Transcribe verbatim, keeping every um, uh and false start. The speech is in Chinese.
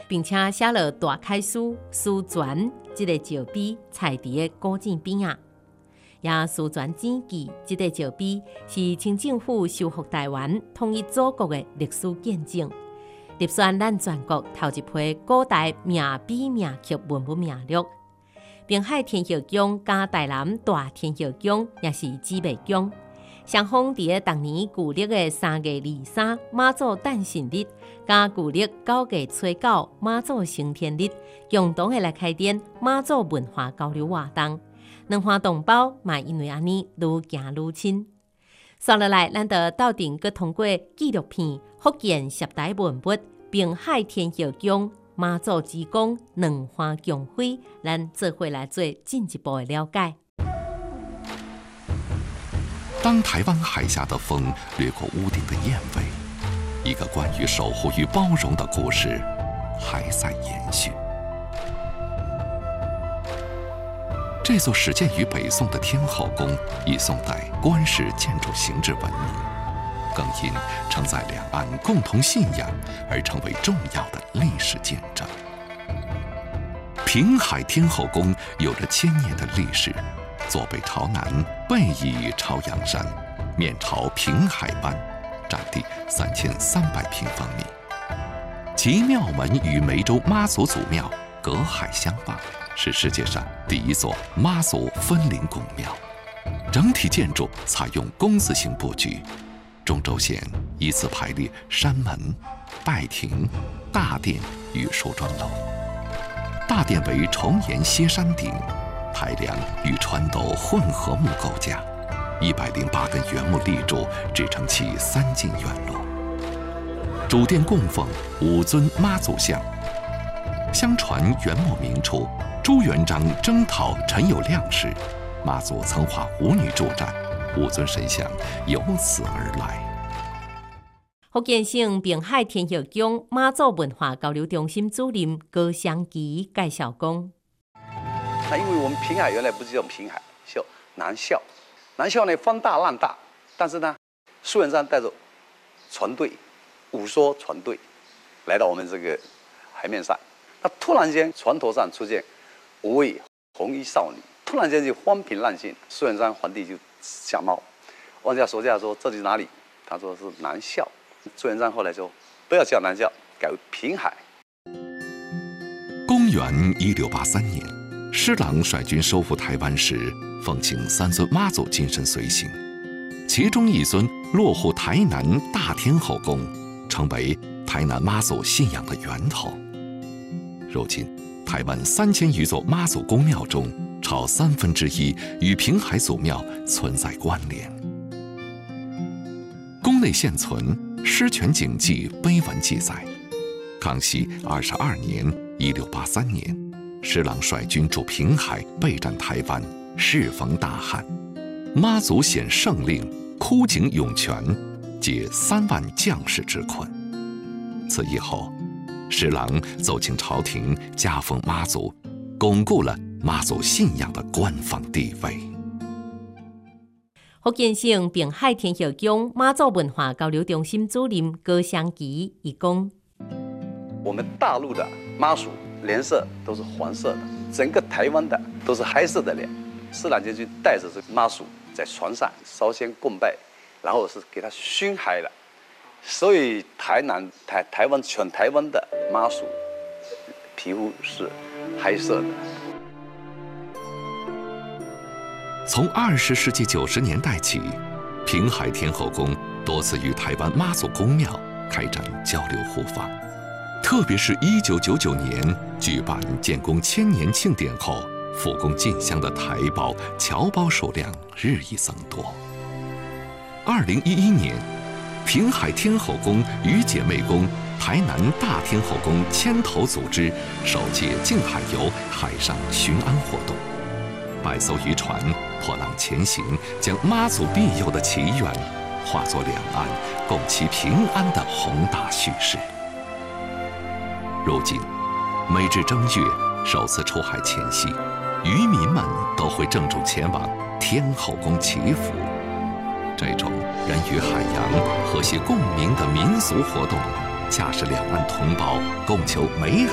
并且写了大楷书《书传》这个石碑，踩伫个古井边啊。也《书传简记》这个石碑是清政府收复台湾、统一祖国的历史见证，立选咱全国头一批古代命碑命刻文物名录。滨海天后宫加台南大天后宫也是姊妹宫，相逢伫个当年旧历的三月二三妈祖诞辰日，加旧历九月初九妈祖升天日，共同的来开展妈祖文化交流活动。两岸同胞嘛，因为安尼愈行愈亲。接落来，咱就斗阵佮通过纪录片《福建十大文物：滨海天后宫、妈祖之宫、两岸共辉》，咱做伙来做进一步的了解。 当台湾海峡的风掠过屋顶的燕尾，一个关于守护与包容的故事还在延续。这座始建于北宋的天后宫，以宋代官式建筑形制闻名，更因承载两岸共同信仰而成为重要的历史见证。平海天后宫有着千年的历史，坐北朝南，背倚朝阳山，面朝平海湾，占地三千三百平方米。其庙门与梅州妈祖祖庙隔海相望，是世界上第一座妈祖分灵宫庙。整体建筑采用宫字形布局，中轴线依次排列山门、拜亭、大殿与梳妆楼。大殿为重檐歇山顶，台梁与穿斗混合木构架，一百零八根原木立柱支撑其三进院落。主殿供奉五尊妈祖像。相传元末明初，朱元璋征讨陈友谅时，妈祖曾化舞女助战，五尊神像由此而来。 福建省滨海天后宫妈祖文化交流中心主任高祥基介绍讲： 那因为我们平海原来不是叫平海，叫南校，南校呢风大浪大，但是呢，苏文山带着船队，五艘船队来到我们这个海面上。那突然间，船头上出现五位红衣少女，突然间就风平浪静。苏文山皇帝就下猫，问下手下说：“这里是哪里？”他说是南校。朱元璋后来说：“不要叫南校，改为平海。” 公元一六八三年，施琅率军收复台湾时，奉请三尊妈祖金身随行，其中一尊落户台南大天后宫，成为台南妈祖信仰的源头。如今，台湾三千余座妈祖宫庙中，超三分之一与平海祖庙存在关联。宫内现存《狮泉景记》碑文记载，康熙二十二年（一六八三年），施琅率军驻平海，备战台湾，适逢大旱，妈祖显圣令，枯井涌泉，解三万将士之困。此役后，施琅奏请朝廷加封妈祖，巩固了妈祖信仰的官方地位。 福建省滨海天后宫妈祖文化交流中心主任高祥基伊讲： 我们大陆的妈祖脸色都是黄色的，整个台湾的都是黑色的脸。施琅将军带着这个妈祖在船上烧香供拜，然后是给他熏黑了。所以台南台台湾全台湾的妈祖皮肤是黑色的。 从二十世纪九十年代起，平海天后宫多次与台湾妈祖宫庙开展交流互访，特别是一九九九年举办建宫千年庆典后，复宫进香的台胞、侨胞数量日益增多。二零一一年，平海天后宫与姐妹宫台南大天后宫牵头组织首届净海游海上巡安活动，百艘渔船破浪前行，将妈祖庇佑的祈愿化作两岸共祈平安的宏大叙事。如今，每至正月首次出海前夕，渔民们都会郑重前往天后宫祈福。这种人与海洋和谐共鸣的民俗活动，恰是两岸同胞共求美好